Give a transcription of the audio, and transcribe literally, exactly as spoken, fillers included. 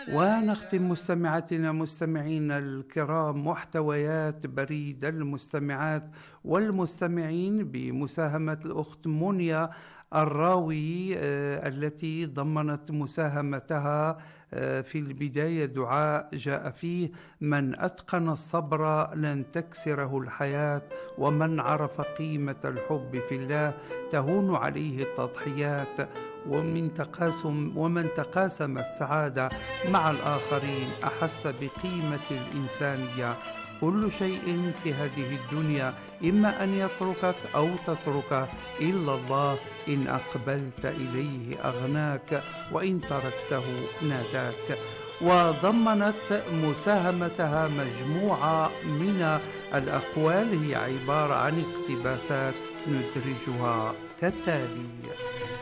ونختم مستمعاتنا مستمعينا الكرام محتويات بريد المستمعات والمستمعين بمساهمة الأخت منيا الراوي آه التي ضمنت مساهمتها آه في البداية دعاء جاء فيه: من أتقن الصبر لن تكسره الحياة، ومن عرف قيمة الحب في الله تهون عليه التضحيات، ومن تقاسم ومن تقاسم السعادة مع الآخرين أحس بقيمة الإنسانية. كل شيء في هذه الدنيا إما أن يتركك أو تتركه، إلا الله إن أقبلت إليه أغناك، وإن تركته ناداك. وضمنت مساهمتها مجموعة من الأقوال هي عبارة عن اقتباسات ندرجها كالتالي: